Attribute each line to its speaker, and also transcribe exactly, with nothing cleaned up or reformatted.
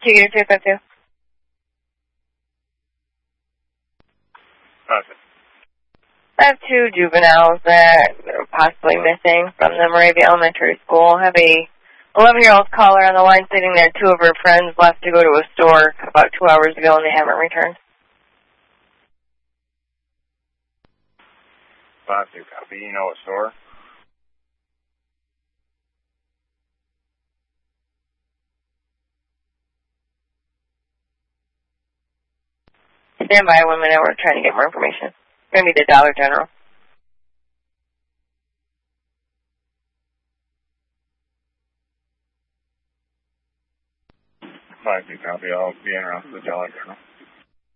Speaker 1: Two Gator two five two.
Speaker 2: Okay.
Speaker 1: I have two juveniles that are possibly missing from the Moravia Elementary School. I have a eleven-year-old caller on the line sitting there. Two of her friends left to go to a store about two hours ago, and they haven't returned.
Speaker 2: Five two copy. You know what store?
Speaker 1: Stand by one minute. We're trying to get more information. It's going to be the Dollar General.
Speaker 2: Five two copy. I'll be in around the Dollar General.